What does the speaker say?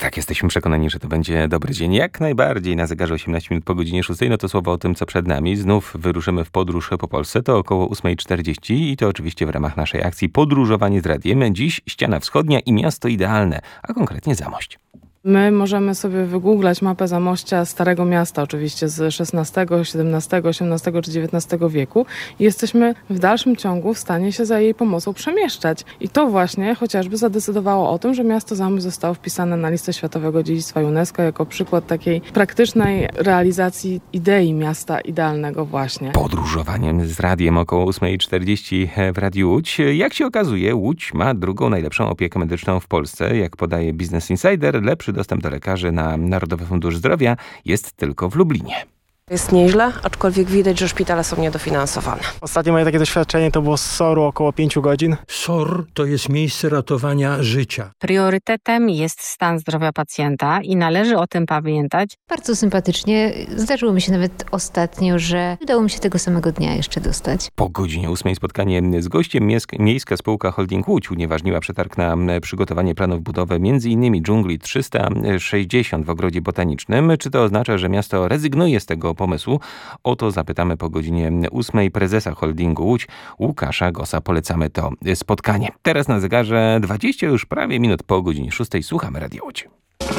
Tak, jesteśmy przekonani, że to będzie dobry dzień. Jak najbardziej na zegarze 18 minut po godzinie 6. No to słowo o tym, co przed nami. Znów wyruszymy w podróż po Polsce. To około 8:40 i to oczywiście w ramach naszej akcji Podróżowanie z Radiem. Dziś ściana wschodnia i miasto idealne, a konkretnie Zamość. My możemy sobie wygooglać mapę Zamościa, Starego Miasta oczywiście z XVI, XVII, XVIII czy XIX wieku i jesteśmy w dalszym ciągu w stanie się za jej pomocą przemieszczać. I to właśnie chociażby zadecydowało o tym, że miasto Zamość zostało wpisane na listę Światowego Dziedzictwa UNESCO jako przykład takiej praktycznej realizacji idei miasta idealnego właśnie. Podróżowaniem z Radiem około 8:40 w Radiu Łódź. Jak się okazuje, Łódź ma drugą najlepszą opiekę medyczną w Polsce. Jak podaje Business Insider, lepszy dostęp do lekarzy na Narodowy Fundusz Zdrowia jest tylko w Lublinie. Jest nieźle, aczkolwiek widać, że szpitale są niedofinansowane. Ostatnie moje takie doświadczenie to było z SOR-u około 5 godzin. SOR to jest miejsce ratowania życia. Priorytetem jest stan zdrowia pacjenta i należy o tym pamiętać. Bardzo sympatycznie. Zdarzyło mi się nawet ostatnio, że udało mi się tego samego dnia jeszcze dostać. Po godzinie 8 spotkanie z gościem. Miejska spółka Holding Łódź unieważniła przetarg na przygotowanie planów budowy m.in. dżungli 360 w Ogrodzie Botanicznym. Czy to oznacza, że miasto rezygnuje z tego pomysłu? O to zapytamy po godzinie 8 prezesa Holdingu Łódź Łukasza Gossa. Polecamy to spotkanie. Teraz na zegarze 20 już prawie minut po godzinie 6. Słuchamy Radio Łódź.